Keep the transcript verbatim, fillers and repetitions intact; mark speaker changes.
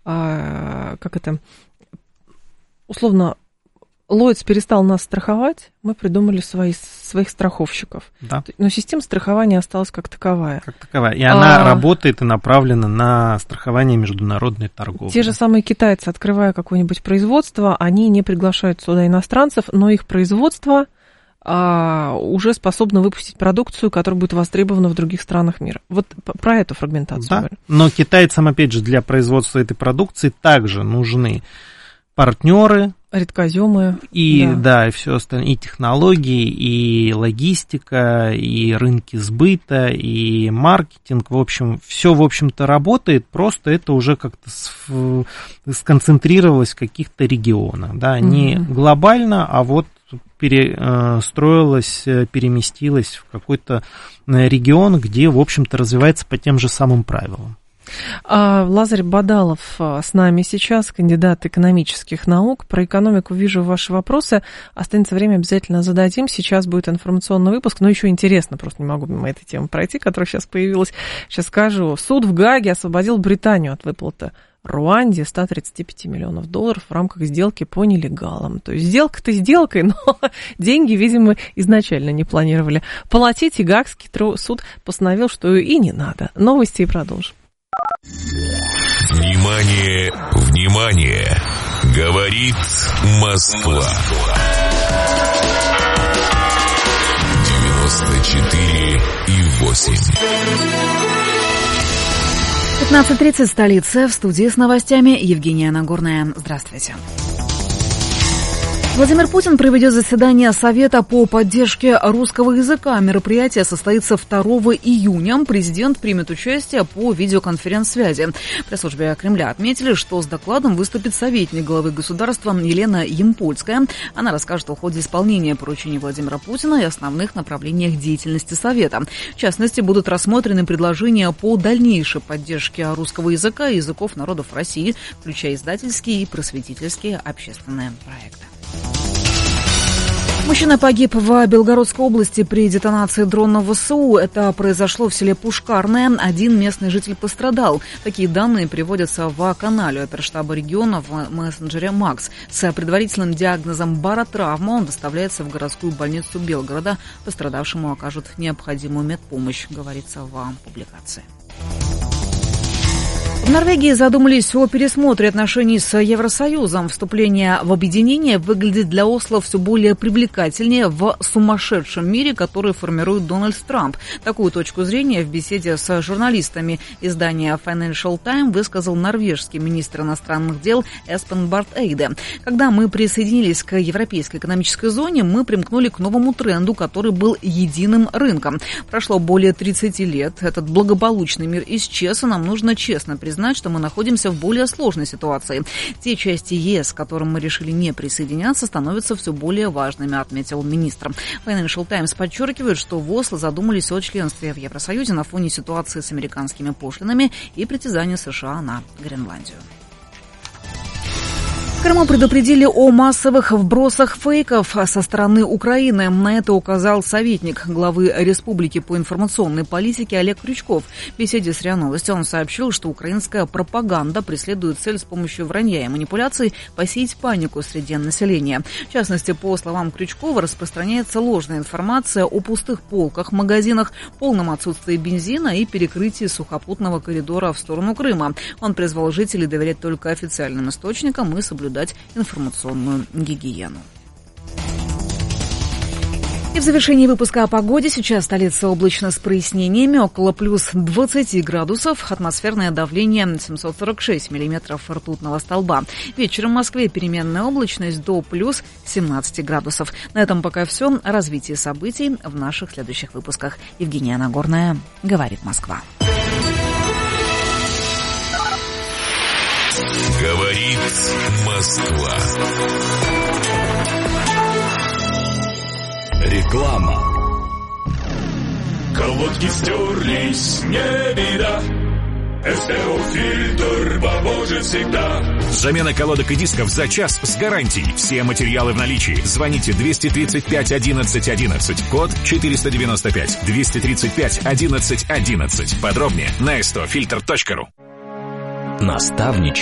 Speaker 1: как это, условно, Lloyds перестал нас страховать, мы придумали свои, своих страховщиков.
Speaker 2: Да.
Speaker 1: Но система страхования осталась как таковая.
Speaker 2: Как таковая. И она
Speaker 1: а...
Speaker 2: работает и направлена на страхование международной торговли.
Speaker 1: Те же самые китайцы, открывая какое-нибудь производство, они не приглашают сюда иностранцев, но их производство а, уже способно выпустить продукцию, которая будет востребована в других странах мира. Вот про эту фрагментацию.
Speaker 2: Да. Но китайцам, опять же, для производства этой продукции также нужны партнеры,
Speaker 1: редкоземы.
Speaker 2: И, да. да, и все остальное, и технологии, и логистика, и рынки сбыта, и маркетинг. В общем, все, в общем-то, работает, просто это уже как-то сконцентрировалось в каких-то регионах. Да, не mm-hmm. глобально, а вот перестроилось, переместилось в какой-то регион, где, в общем-то, развивается по тем же самым правилам.
Speaker 1: Лазарь Бадалов с нами сейчас, кандидат экономических наук. Про экономику вижу ваши вопросы. Останется время, обязательно зададим. Сейчас будет информационный выпуск, но еще интересно, просто не могу мимо этой темы пройти, которая сейчас появилась. Сейчас скажу. Суд в Гааге освободил Британию от выплаты Руанде сто тридцать пять миллионов долларов в рамках сделки по нелегалам. То есть сделка-то сделкой, но деньги, видимо, изначально не планировали платить, и Гаагский суд постановил, что и не надо. Новости и продолжим.
Speaker 3: Внимание, внимание! Говорит Москва. девяносто четыре и восемь.
Speaker 4: пятнадцать тридцать, столица. В студии с новостями Евгения Нагорная. Здравствуйте. Владимир Путин проведет заседание Совета по поддержке русского языка. Мероприятие состоится второго июня. Президент примет участие по видеоконференц-связи. В пресс-службе Кремля отметили, что с докладом выступит советник главы государства Елена Ямпольская. Она расскажет о ходе исполнения поручений Владимира Путина и основных направлениях деятельности Совета. В частности, будут рассмотрены предложения по дальнейшей поддержке русского языка и языков народов России, включая издательские и просветительские общественные проекты. Мужчина погиб в Белгородской области при детонации дрона ВСУ. Это произошло в селе Пушкарное. Один местный житель пострадал. Такие данные приводятся в канале оперштаба региона в мессенджере Макс. С предварительным диагнозом баротравма он доставляется в городскую больницу Белгорода. Пострадавшему окажут необходимую медпомощь, говорится в публикации. В Норвегии задумались о пересмотре отношений с Евросоюзом. Вступление в объединение выглядит для Осло все более привлекательнее в сумасшедшем мире, который формирует Дональд Трамп. Такую точку зрения в беседе с журналистами издания Financial Times высказал норвежский министр иностранных дел Эспен Барт Эйде. Когда мы присоединились к Европейской экономической зоне, мы примкнули к новому тренду, который был единым рынком. Прошло более тридцати лет. Этот благополучный мир исчез, и нам нужно честно признать, знать, что мы находимся в более сложной ситуации. Те части ЕС, к которым мы решили не присоединяться, становятся все более важными, отметил министр. Financial Times подчеркивает, что в Осло задумались о членстве в Евросоюзе на фоне ситуации с американскими пошлинами и притязаний США на Гренландию. В Крыму предупредили о массовых вбросах фейков со стороны Украины. На это указал советник главы республики по информационной политике Олег Крючков. В беседе с РИА Новости он сообщил, что украинская пропаганда преследует цель с помощью вранья и манипуляций посеять панику среди населения. В частности, по словам Крючкова, распространяется ложная информация о пустых полках в магазинах, полном отсутствии бензина и перекрытии сухопутного коридора в сторону Крыма. Он призвал жителей доверять только официальным источникам и соблюдать дать информационную гигиену. И в завершении выпуска о погоде. Сейчас столица облачно с прояснениями, около плюс двадцати градусов, атмосферное давление семьсот сорок шесть миллиметров ртутного столба. Вечером в Москве переменная облачность до плюс семнадцати градусов. На этом пока все. О развитии событий в наших следующих выпусках. Евгения Нагорная, говорит Москва.
Speaker 3: Говорит Москва.
Speaker 5: Реклама. Колодки стерлись, не беда. СТО-фильтр поможет всегда.
Speaker 6: Замена колодок и дисков за час с гарантией. Все материалы в наличии. Звоните двести тридцать пять одиннадцать одиннадцать, код четыреста девяносто пять. двести тридцать пять одиннадцать одиннадцать. Подробнее на эс тэ о фильтр точка ру.
Speaker 7: Наставничество.